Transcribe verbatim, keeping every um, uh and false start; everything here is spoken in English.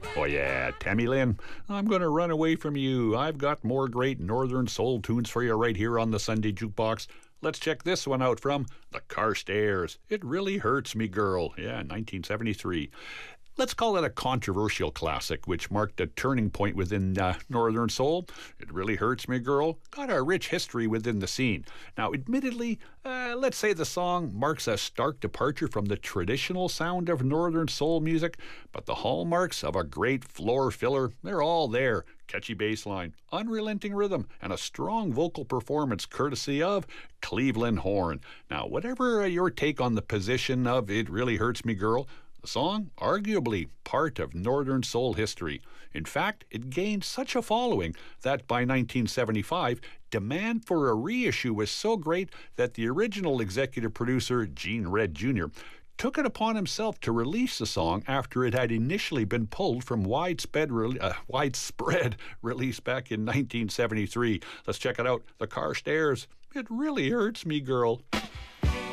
Oh yeah, Tammy Lynn, I'm going to run away from you. I've got more great Northern Soul tunes for you right here on the Sunday Jukebox. Let's check this one out from the Carstairs. It Really Hurts Me Girl. Yeah, nineteen seventy-three. Let's call it a controversial classic, which marked a turning point within uh, Northern Soul. It Really Hurts Me Girl got a rich history within the scene. Now, admittedly, uh, let's say the song marks a stark departure from the traditional sound of Northern Soul music, but the hallmarks of a great floor filler, they're all there. Catchy bass line, unrelenting rhythm, and a strong vocal performance courtesy of Cleveland Horn. Now, whatever your take on the position of It Really Hurts Me Girl, the song, arguably part of Northern Soul history. In fact, it gained such a following that by nineteen seventy-five, demand for a reissue was so great that the original executive producer, Gene Red Junior, took it upon himself to release the song after it had initially been pulled from widespread, re- uh, widespread release back in nineteen seventy-three. Let's check it out. The Carstairs, It Really Hurts Me Girl.